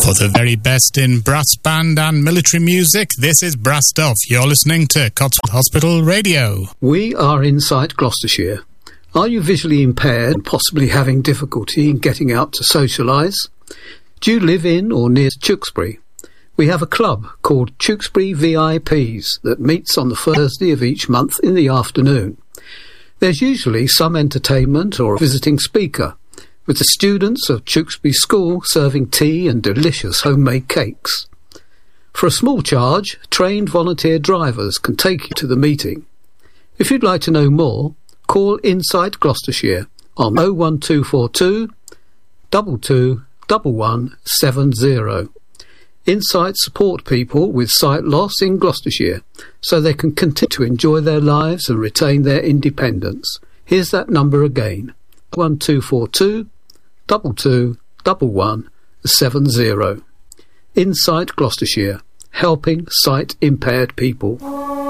For the very best in brass band and military music, this is Brassed Off. You're listening to Cotswold Hospital Radio. We are inside Gloucestershire. Are you visually impaired and possibly having difficulty in getting out to socialise? Do you live in or near Tewkesbury? We have a club called Tewkesbury VIPs that meets on the Thursday of each month in the afternoon. There's usually some entertainment or a visiting speaker, with the students of Tewkesbury School serving tea and delicious homemade cakes. For a small charge, trained volunteer drivers can take you to the meeting. If you'd like to know more, call Insight Gloucestershire on 01242 22 1170. Insight support people with sight loss in Gloucestershire so they can continue to enjoy their lives and retain their independence. Here's that number again, 1242 22 1170. Insight Gloucestershire, helping sight impaired people.